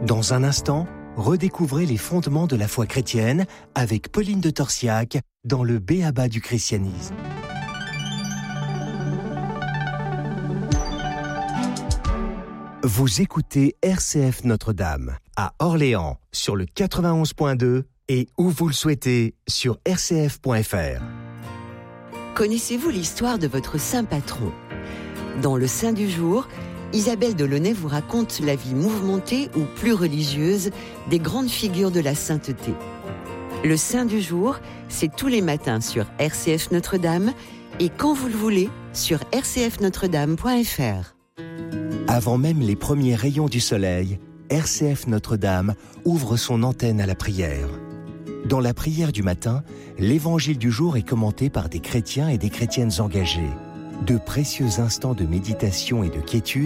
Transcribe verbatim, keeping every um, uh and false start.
Dans un instant, redécouvrez les fondements de la foi chrétienne avec Pauline de Torsiac dans le B.A.B A du christianisme. Vous écoutez R C F Notre-Dame à Orléans sur le quatre-vingt-onze point deux et où vous le souhaitez sur r c f point f r. Connaissez-vous l'histoire de votre saint patron ? Dans le Saint du jour, Isabelle Delaunay vous raconte la vie mouvementée ou plus religieuse des grandes figures de la sainteté. Le Saint du jour, c'est tous les matins sur R C F Notre-Dame et quand vous le voulez sur r c f notre dame point f r. Avant même les premiers rayons du soleil, R C F Notre-Dame ouvre son antenne à la prière. Dans la prière du matin, l'évangile du jour est commenté par des chrétiens et des chrétiennes engagés. De précieux instants de méditation et de quiétude